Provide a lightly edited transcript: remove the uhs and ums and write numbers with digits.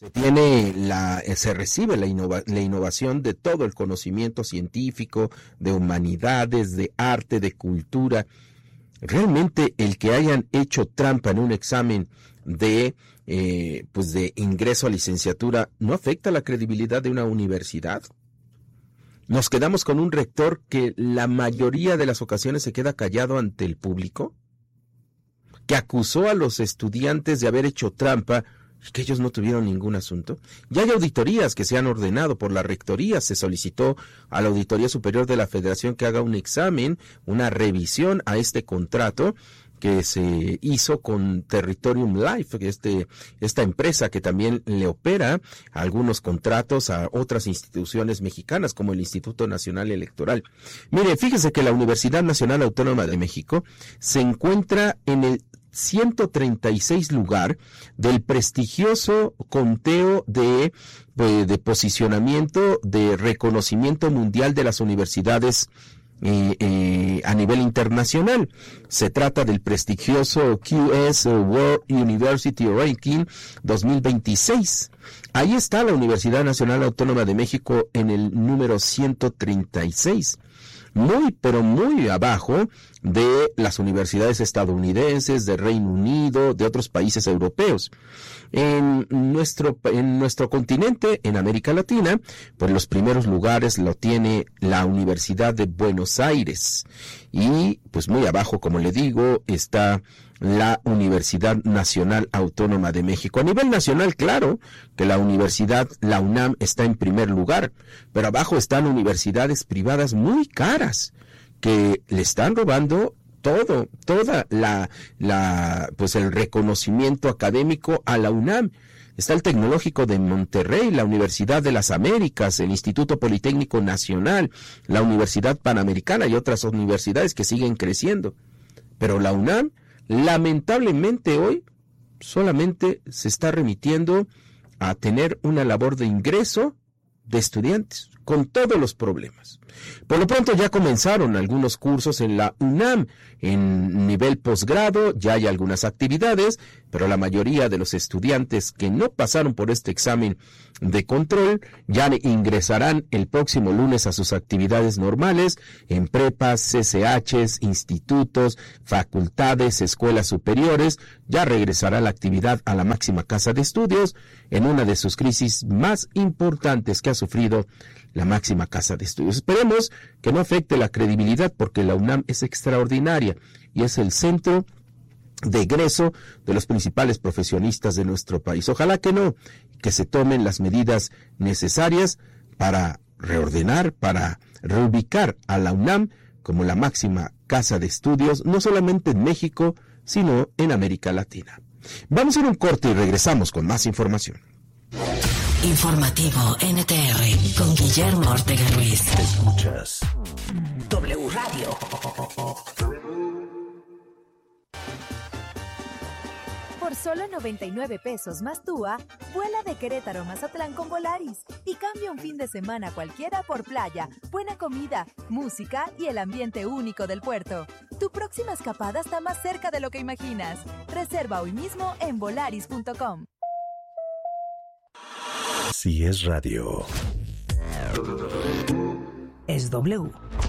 Se recibe la innovación de todo el conocimiento científico, de humanidades, de arte, de cultura. Realmente el que hayan hecho trampa en un examen de ingreso a licenciatura no afecta la credibilidad de una universidad. Nos quedamos con un rector que la mayoría de las ocasiones se queda callado ante el público, que acusó a los estudiantes de haber hecho trampa, que ellos no tuvieron ningún asunto. Ya hay auditorías que se han ordenado por la rectoría. Se solicitó a la Auditoría Superior de la Federación que haga un examen, una revisión a este contrato que se hizo con Territorium Life, esta empresa que también le opera algunos contratos a otras instituciones mexicanas, como el Instituto Nacional Electoral. Mire, fíjese que la Universidad Nacional Autónoma de México se encuentra en el 136 lugar del prestigioso conteo de posicionamiento de reconocimiento mundial de las universidades a nivel internacional. Se trata del prestigioso QS World University Ranking 2026. Ahí está la Universidad Nacional Autónoma de México en el número 136. Muy, pero muy abajo de las universidades estadounidenses, de Reino Unido, de otros países europeos. En nuestro continente, en América Latina, pues los primeros lugares lo tiene la Universidad de Buenos Aires. Y pues muy abajo, como le digo, está la Universidad Nacional Autónoma de México. A nivel nacional, claro, que la UNAM está en primer lugar, pero abajo están universidades privadas muy caras, que le están robando toda el reconocimiento académico a la UNAM. Está el Tecnológico de Monterrey, la Universidad de las Américas, el Instituto Politécnico Nacional, la Universidad Panamericana y otras universidades que siguen creciendo. Pero la UNAM, lamentablemente hoy, solamente se está remitiendo a tener una labor de ingreso de estudiantes, con todos los problemas. Por lo pronto ya comenzaron algunos cursos en la UNAM, en nivel posgrado, ya hay algunas actividades, pero la mayoría de los estudiantes que no pasaron por este examen de control ya ingresarán el próximo lunes a sus actividades normales en prepas, CCHs, institutos, facultades, escuelas superiores. Ya regresará la actividad a la máxima casa de estudios en una de sus crisis más importantes que ha sufrido la máxima casa de estudios. Esperemos que no afecte la credibilidad, porque la UNAM es extraordinaria y es el centro de egreso de los principales profesionistas de nuestro país. Ojalá que no, que se tomen las medidas necesarias para reordenar, para reubicar a la UNAM como la máxima casa de estudios, no solamente en México, sino en América Latina. Vamos a ir a un corte y regresamos con más información. Informativo NTR con Guillermo Ortega Ruiz. Te escuchas W Radio. Por solo 99 pesos más TUA, vuela de Querétaro a Mazatlán con Volaris y cambia un fin de semana cualquiera por playa, buena comida, música y el ambiente único del puerto. Tu próxima escapada está más cerca de lo que imaginas. Reserva hoy mismo en volaris.com. Si es radio, es W.